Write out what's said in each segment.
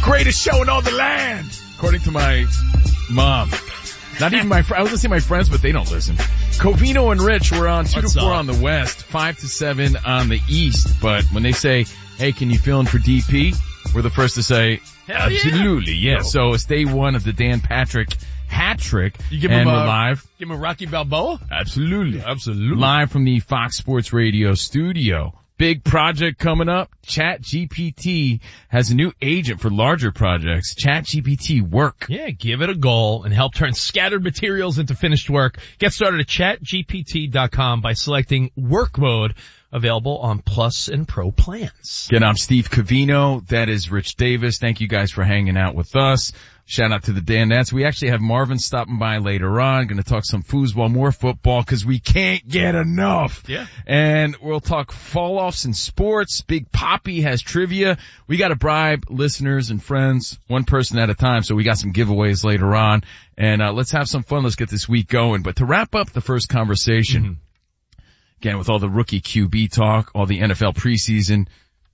greatest show in all the land, according to my mom. Not even I was going to say my friends, but they don't listen. Covino and Rich were on 2 to 4 on the West, 5 to 7 on the East. But when they say, hey, can you fill in for DP? We're the first to say, hell absolutely, yeah. So it's day one of the Dan Patrick hat trick. You give and him we're live. Give him a Rocky Balboa? Absolutely. Live from the Fox Sports Radio studio. Big project coming up. ChatGPT has a new agent for larger projects. ChatGPT Work. Yeah, give it a goal and help turn scattered materials into finished work. Get started at chatgpt.com by selecting Work Mode, available on Plus and Pro plans. Again, I'm Steve Covino. That is Rich Davis. Thank you guys for hanging out with us. Shout out to the Danettes. We actually have Marvin stopping by later on. Going to talk some foosball, more football, because we can't get enough. Yeah. And we'll talk fall-offs in sports. Big Poppy has trivia. We got to bribe listeners and friends, one person at a time, so we got some giveaways later on. And let's have some fun. Let's get this week going. But to wrap up the first conversation, again, with all the rookie QB talk, all the NFL preseason,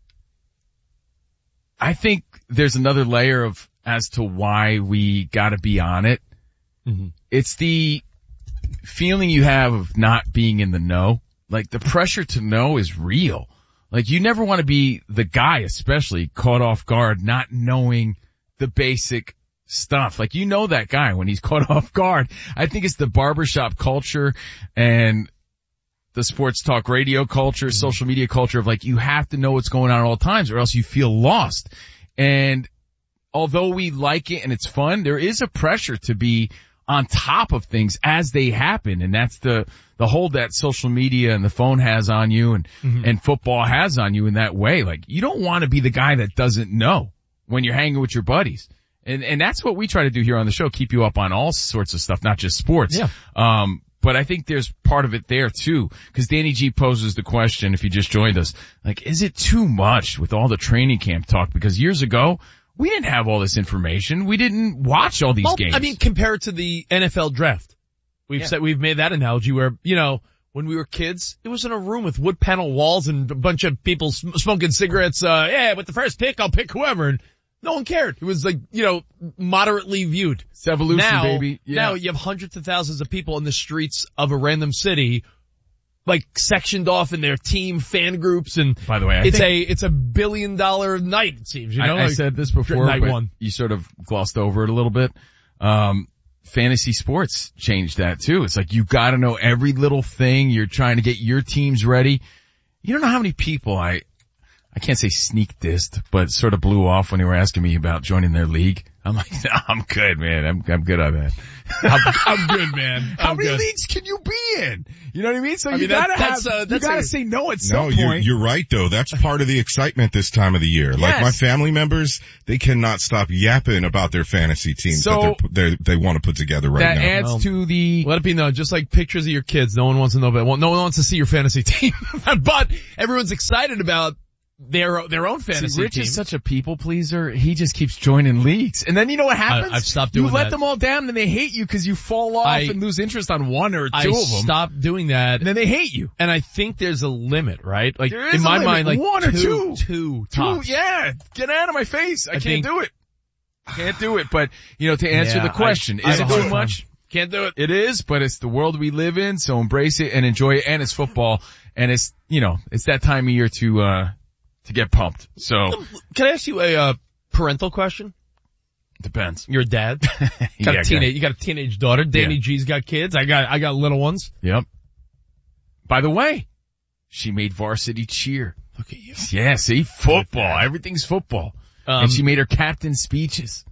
I think there's another layer of as to why we gotta be on it. It's the feeling you have of not being in the know. Like, the pressure to know is real. Like, you never want to be the guy, especially caught off guard, not knowing the basic stuff. Like, you know that guy when he's caught off guard. I think it's the barbershop culture and the sports talk radio culture, social media culture of like, you have to know what's going on at all times or else you feel lost. And although we like it and it's fun, there is a pressure to be on top of things as they happen. And that's the hold that social media and the phone has on you and football has on you in that way. Like, you don't want to be the guy that doesn't know when you're hanging with your buddies. And that's what we try to do here on the show, keep you up on all sorts of stuff, not just sports. Yeah. But I think there's part of it there too, because Danny G poses the question, if you just joined us, like, is it too much with all the training camp talk? Because years ago, we didn't have all this information. We didn't watch all these games. I mean, compare it to the NFL draft. We've made that analogy where, you know, when we were kids, it was in a room with wood panel walls and a bunch of people smoking cigarettes. Yeah, with the first pick, I'll pick whoever. And no one cared. It was like, you know, moderately viewed. It's evolution, baby. Yeah. Now you have hundreds of thousands of people in the streets of a random city, like sectioned off in their team fan groups. And by the way, it's a $1 billion night, it seems, you know. I said this before, night but one. You sort of glossed over it a little bit. Fantasy sports changed that too. It's like, you gotta know every little thing. You're trying to get your teams ready. You don't know how many people I can't say sneak dissed, but sort of blew off when they were asking me about joining their league. I'm like, no, I'm good, man. I'm good on that. I'm good, man. How many leagues can you be in? You know what I mean? So you gotta say no at some point. You're right though. That's part of the excitement this time of the year. Yes. Like my family members, they cannot stop yapping about their fantasy teams that they want to put together right now. That adds to the... Let it be known, just like pictures of your kids, no one wants to know about, no one wants to see your fantasy team. But everyone's excited about their own fantasy Rich team. is such a people pleaser. He just keeps joining leagues. And then you know what happens? I've stopped doing that. You let them all down and they hate you because you fall off and lose interest on one or two of them. I stopped doing that. And then they hate you. And I think there's a limit, right? Like, there is in my limit. mind, like one or two. Two tops. Yeah. Get out of my face. I can't do it. Can't do it. But, you know, to answer the question, is it too much? Can't do it. It is, but it's the world we live in, so embrace it and enjoy it. And it's football. And it's, you know, it's that time of year to get pumped. So, can I ask you a parental question? Depends. You're a dad. You got a teenage daughter. Danny G's got kids. I got little ones. Yep. By the way, she made varsity cheer. Look at you. Yeah, see, football. Everything's football. And she made her captain speeches.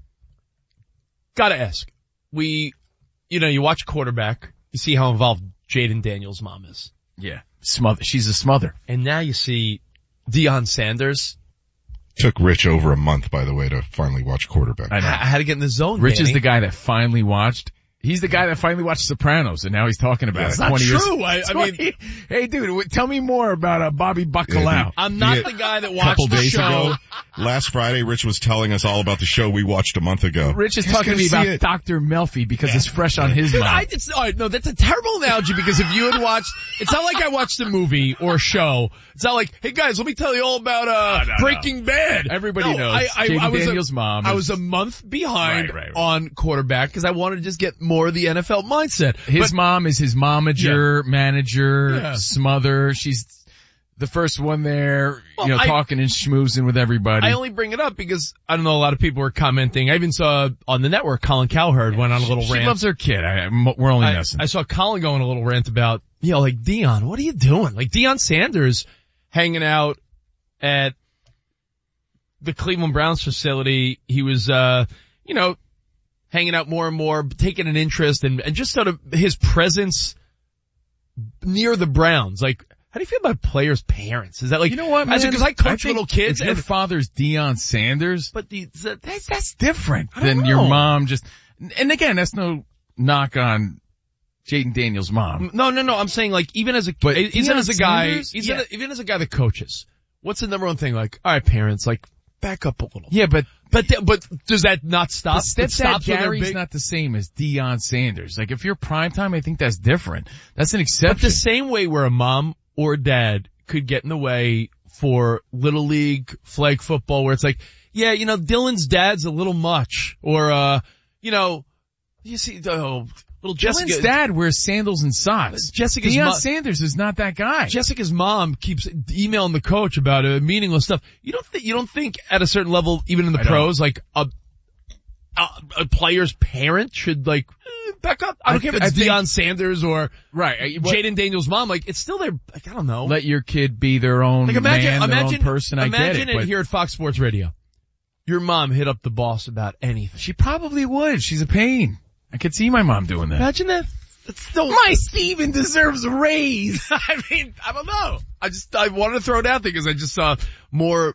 Gotta ask. You watch quarterback. You see how involved Jaden Daniels' mom is. Yeah. She's a smother. And now you see Deion Sanders. Took Rich over a month, by the way, to finally watch quarterback. I know. I had to get in the zone, Rich Danny. is the guy that finally watched He's the guy that finally watched Sopranos, and now he's talking about it 20 years. True. I mean, hey, dude, tell me more about Bobby Bacalao. Yeah, I'm not the guy that watched the show. Ago, last Friday, Rich was telling us all about the show we watched a month ago. Rich is talking to me about Dr. Melfi because it's fresh on his mind. No, that's a terrible analogy because if you had watched, it's not like I watched a movie or a show. It's not like, hey guys, let me tell you all about Breaking Bad. Everybody knows. Daniel's mom. I was a month behind on quarterback because I wanted to just get more of the NFL mindset. His mom is his momager, manager, smother. She's the first one there, talking and schmoozing with everybody. I only bring it up because I don't know, a lot of people were commenting. I even saw on the network Colin Cowherd went on a little rant. She loves her kid. We're only messing. I saw Colin go on a little rant about, like Deion, what are you doing? Like Deion Sanders hanging out at the Cleveland Browns facility. He was, hanging out more and more, taking an interest and just sort of his presence near the Browns. Like, how do you feel about players' parents? Is that like, you know what, man? Because I coach little kids. If your father's Deion Sanders, but that's different than your mom just, and again, that's no knock on Jaden Daniels' mom. No. I'm saying like, even as a guy that coaches, what's the number one thing? Like, all right, parents, like, back up a little. Yeah, but does that not stop? Stepdad Gary's not the same as Deion Sanders. Like if you're primetime, I think that's different. That's an exception. But the same way where a mom or dad could get in the way for little league flag football where it's like, Dylan's dad's a little much, or you see, little Jessica's dad wears sandals and socks. Deion Sanders is not that guy. Jessica's mom keeps emailing the coach about meaningless stuff. You don't think at a certain level, even in the pros, like a player's parent should like back up. I don't care if it's Deion Sanders or Jaden Daniels' mom. Like it's still their. Like I don't know. Let your kid be their own their own person. I get it. Imagine it here at Fox Sports Radio. Your mom hit up the boss about anything. She probably would. She's a pain. I could see my mom doing that. Imagine that. My Steven deserves a raise. I mean, I don't know. I wanted to throw it out there because I just saw more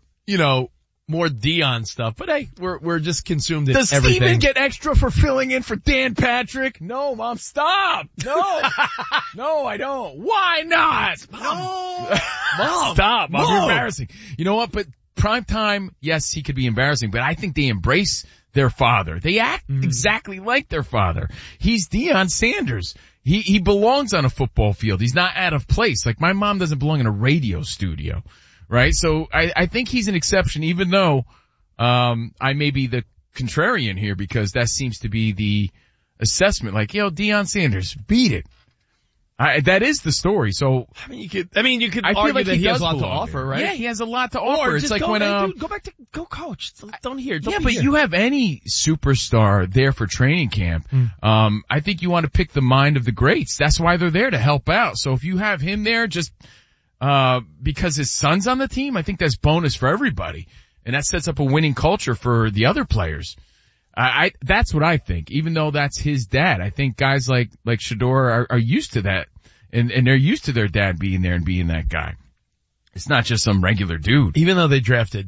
Deion stuff. But hey, we're just consumed in everything. Does Steven get extra for filling in for Dan Patrick? No, Mom, stop. No. No, I don't. Why not? No. Mom. Stop, Mom. You're embarrassing. You know what? But prime time, yes, he could be embarrassing, but I think they embrace their father. They act exactly like their father. He's Deion Sanders. He belongs on a football field. He's not out of place. Like my mom doesn't belong in a radio studio, right? So I think he's an exception, even though, I may be the contrarian here because that seems to be the assessment. Like, Deion Sanders, beat it. That is the story. So I mean, you could argue like that he has a lot to offer, right? Yeah, he has a lot to offer. It's like go coach. Don't hear. You have any superstar there for training camp. I think you want to pick the mind of the greats. That's why they're there, to help out. So if you have him there just because his son's on the team, I think that's bonus for everybody, and that sets up a winning culture for the other players. That's what I think, even though that's his dad. I think guys like Shedeur are used to that, and they're used to their dad being there and being that guy. It's not just some regular dude. Even though they drafted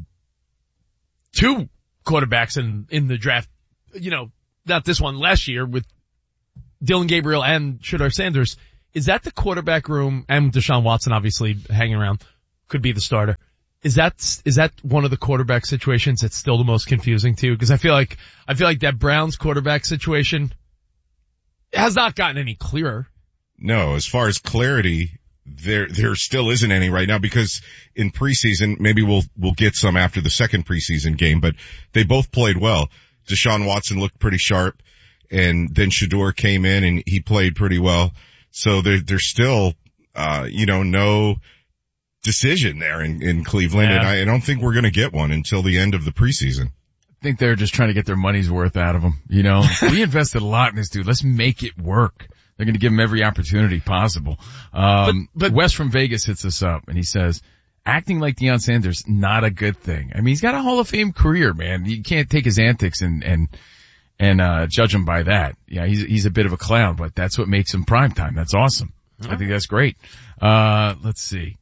2 quarterbacks in the draft, not this one, last year with Dillon Gabriel and Shedeur Sanders, is that the quarterback room, and Deshaun Watson obviously hanging around, could be the starter. Is that one of the quarterback situations that's still the most confusing to you? Because I feel like that Browns quarterback situation has not gotten any clearer. No, as far as clarity, there still isn't any right now, because in preseason, maybe we'll get some after the second preseason game, but they both played well. Deshaun Watson looked pretty sharp, and then Shedeur came in and he played pretty well. So there's still, no decision there in Cleveland, and I don't think we're going to get one until the end of the preseason. I think they're just trying to get their money's worth out of him. We invested a lot in this dude. Let's make it work. They're going to give him every opportunity possible. But Wes from Vegas hits us up and he says, acting like Deion Sanders, not a good thing. I mean, he's got a Hall of Fame career, man. You can't take his antics and judge him by that. Yeah, he's a bit of a clown, but that's what makes him primetime. That's awesome. I think that's great. Let's see.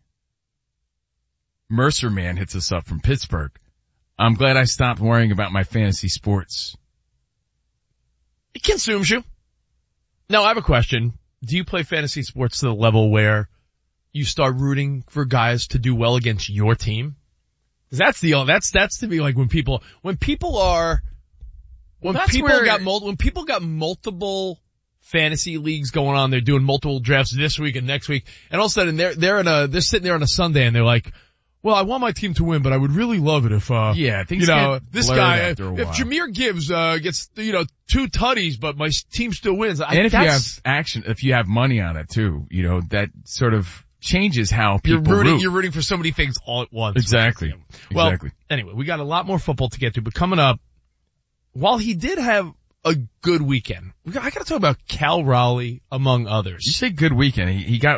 Mercer Man hits us up from Pittsburgh. I'm glad I stopped worrying about my fantasy sports. It consumes you. Now I have a question. Do you play fantasy sports to the level where you start rooting for guys to do well against your team? That's to me like when people got multiple fantasy leagues going on, they're doing multiple drafts this week and next week, and all of a sudden they're sitting there on a Sunday and they're like, well, I want my team to win, but I would really love it if, things this guy, if Jahmyr Gibbs, gets, 2 tutties, but my team still wins. If you have money on it too, that sort of changes how people root. You're rooting for so many things all at once. Exactly. Well, exactly. Anyway, we got a lot more football to get to, but coming up, while he did have a good weekend, I gotta talk about Cal Raleigh, among others. You say good weekend. He got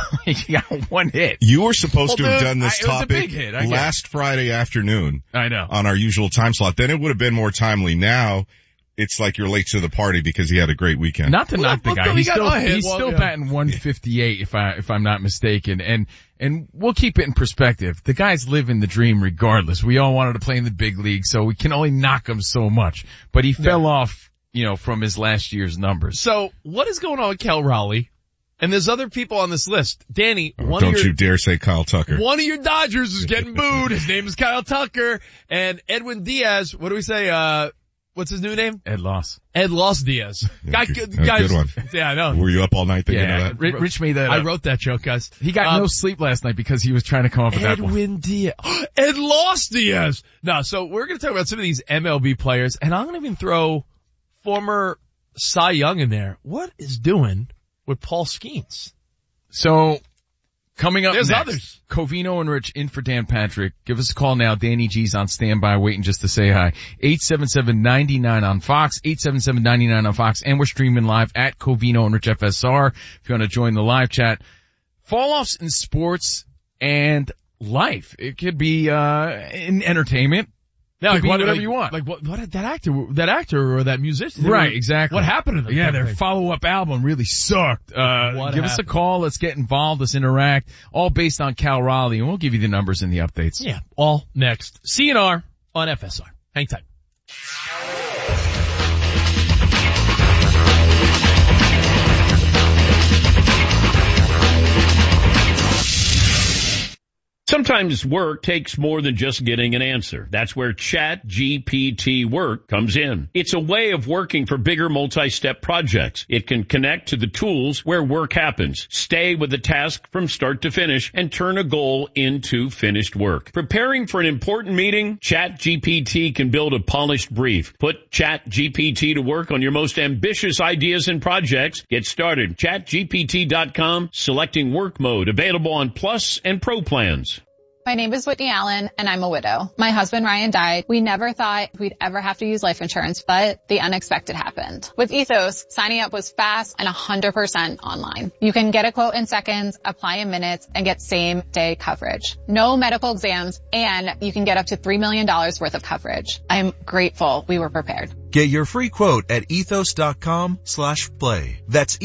one hit. You were supposed to have done this topic last Friday afternoon. I know. On our usual time slot. Then it would have been more timely. Now, it's like you're late to the party because he had a great weekend. Not to knock the guy. He's still batting 158 if I'm not mistaken. And we'll keep it in perspective. The guy's living the dream regardless. We all wanted to play in the big league, so we can only knock him so much. But he fell off, from his last year's numbers. So what is going on with Cal Raleigh? And there's other people on this list. Danny, don't you dare say Kyle Tucker. One of your Dodgers is getting booed. His name is Kyle Tucker. And Edwin Diaz, what do we say, what's his new name? Ed Loss Diaz. Guys, good one. Yeah, I know. Were you up all night thinking of that? Rich made that up. I wrote that joke, guys. He got no sleep last night because he was trying to come up with that one. Edwin Diaz. Ed Loss Diaz. No, so we're going to talk about some of these MLB players, and I'm going to even throw former Cy Young in there. What is doing with Paul Skeens? So, coming up there's next, others. Covino and Rich in for Dan Patrick. Give us a call now. Danny G's on standby, waiting just to say hi. 877-99 on Fox, 877-99 on Fox, and we're streaming live at Covino and Rich FSR. If you want to join the live chat. Fall-offs in sports and life. It could be, in entertainment. Yeah, like whatever you want. Like what that actor or that musician. Right, exactly. What happened to them? Yeah, their follow-up album really sucked. Give us a call. Let's get involved. Let's interact. All based on Cal Raleigh, and we'll give you the numbers and the updates. Yeah, all next. CNR on FSR. Hang tight. Sometimes work takes more than just getting an answer. That's where ChatGPT Work comes in. It's a way of working for bigger multi-step projects. It can connect to the tools where work happens, stay with the task from start to finish, and turn a goal into finished work. Preparing for an important meeting? ChatGPT can build a polished brief. Put ChatGPT to work on your most ambitious ideas and projects. Get started. ChatGPT.com, selecting work mode, available on Plus and Pro plans. My name is Whitney Allen, and I'm a widow. My husband, Ryan, died. We never thought we'd ever have to use life insurance, but the unexpected happened. With Ethos, signing up was fast and 100% online. You can get a quote in seconds, apply in minutes, and get same-day coverage. No medical exams, and you can get up to $3 million worth of coverage. I'm grateful we were prepared. Get your free quote at ethos.com/play. That's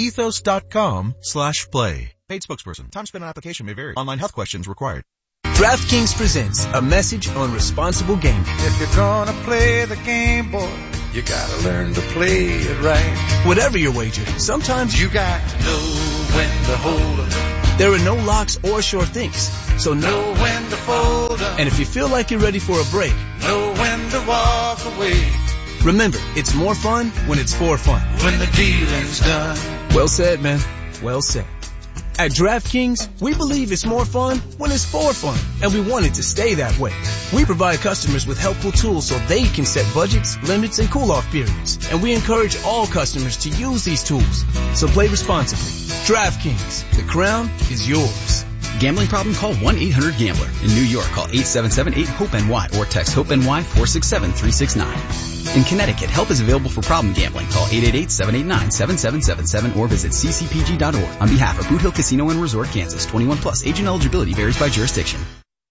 ethos.com/play. Paid spokesperson. Time spent on application may vary. Online health questions required. DraftKings presents a message on responsible gaming. If you're gonna play the game, boy, you gotta learn to play it right. Whatever your wager, sometimes you got to know when to hold 'em. There are no locks or sure things, so know when to fold 'em. And if you feel like you're ready for a break, know when to walk away. Remember, it's more fun when it's for fun. When the dealing's done. Well said, man. Well said. At DraftKings, we believe it's more fun when it's for fun, and we want it to stay that way. We provide customers with helpful tools so they can set budgets, limits, and cool-off periods, and we encourage all customers to use these tools. So play responsibly. DraftKings, the crown is yours. Gambling problem? Call 1-800-GAMBLER. In New York, call 877-8-HOPE-NY or text HOPE-NY 467-369. In Connecticut, help is available for problem gambling. Call 888-789-7777 or visit ccpg.org. On behalf of Boot Hill Casino and Resort, Kansas, 21+, age and eligibility varies by jurisdiction.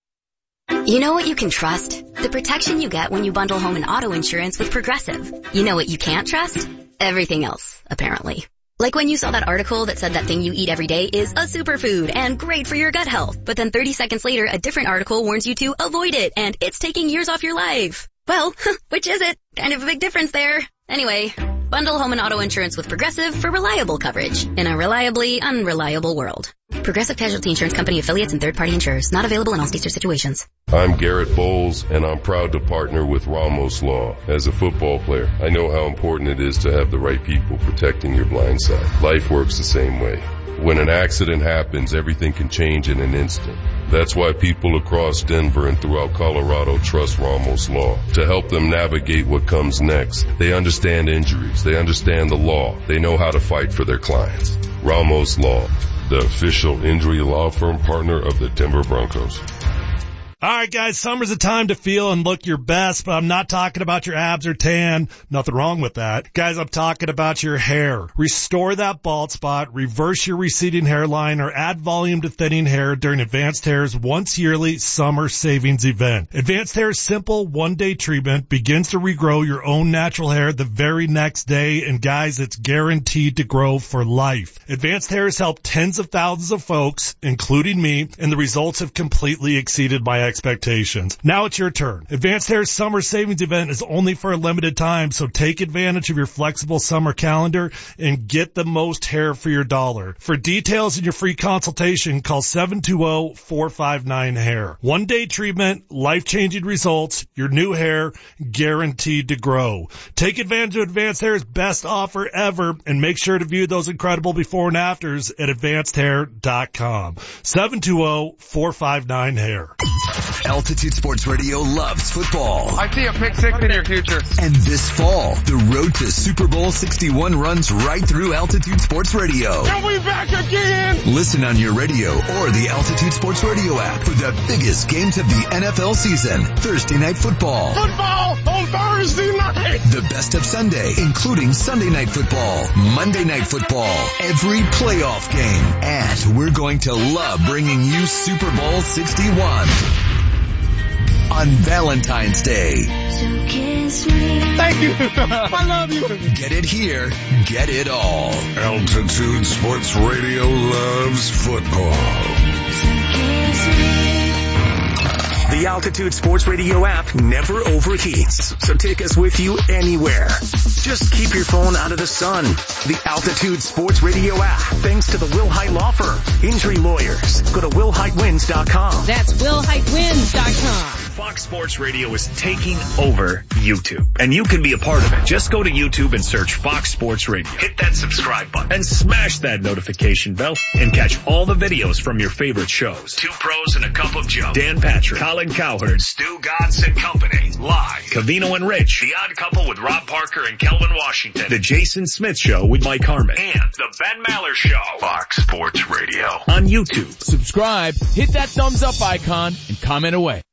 You know what you can trust? The protection you get when you bundle home and auto insurance with Progressive. You know what you can't trust? Everything else, apparently. Like when you saw that article that said that thing you eat every day is a superfood and great for your gut health. But then 30 seconds later, a different article warns you to avoid it and it's taking years off your life. Well, which is it? Kind of a big difference there. Anyway, Bundle home and auto insurance with Progressive for reliable coverage in a reliably unreliable world. Progressive Casualty Insurance Company affiliates and third-party insurers. Not available in all states or situations. I'm Garrett Bowles, and I'm proud to partner with Ramos Law. As a football player, I know how important it is to have the right people protecting your blind side. Life works the same way. When an accident happens, everything can change in an instant. That's why people across Denver and throughout Colorado trust Ramos Law to help them navigate what comes next. They understand injuries. They understand the law. They know how to fight for their clients. Ramos Law, the official injury law firm partner of the Denver Broncos. All right, guys, summer's a time to feel and look your best, but I'm not talking about your abs or tan. Nothing wrong with that. Guys, I'm talking about your hair. Restore that bald spot, reverse your receding hairline, or add volume to thinning hair during Advanced Hair's once yearly summer savings event. Advanced Hair's simple one-day treatment begins to regrow your own natural hair the very next day, and guys, it's guaranteed to grow for life. Advanced Hair has helped tens of thousands of folks, including me, and the results have completely exceeded my expectations. Now it's your turn. Advanced Hair's summer savings event is only for a limited time, so take advantage of your flexible summer calendar and get the most hair for your dollar. For details and your free consultation, call 720-459-HAIR. One-day treatment, life-changing results, your new hair guaranteed to grow. Take advantage of Advanced Hair's best offer ever, and make sure to view those incredible before and afters at advancedhair.com. 720-459-HAIR. Altitude Sports Radio loves football. I see a pick six in your future. And this fall, the road to Super Bowl 61 runs right through Altitude Sports Radio. Are we back again? Listen on your radio or the Altitude Sports Radio app for the biggest games of the NFL season. Thursday Night Football. Football on Thursday night. The best of Sunday, including Sunday Night Football, Monday Night Football, every playoff game. And we're going to love bringing you Super Bowl 61. On Valentine's Day. Thank you. I love you. Get it here. Get it all. Altitude Sports Radio loves football. The Altitude Sports Radio app never overheats, so take us with you anywhere. Just keep your phone out of the sun. The Altitude Sports Radio app, thanks to the Will Height Law Firm. Injury lawyers. Go to WillHeightWins.com. That's WillHeightWins.com. Fox Sports Radio is taking over YouTube, and you can be a part of it. Just go to YouTube and search Fox Sports Radio. Hit that subscribe button and smash that notification bell and catch all the videos from your favorite shows. Two Pros and a Cup of Joe. Dan Patrick, Colin Cowherd, Stu Gatz and Company. Live. Covino and Rich. The Odd Couple with Rob Parker and Kelvin Washington. The Jason Smith Show with Mike Harmon. And the Ben Maller Show. Fox Sports Radio. On YouTube. Subscribe, hit that thumbs up icon, and comment away.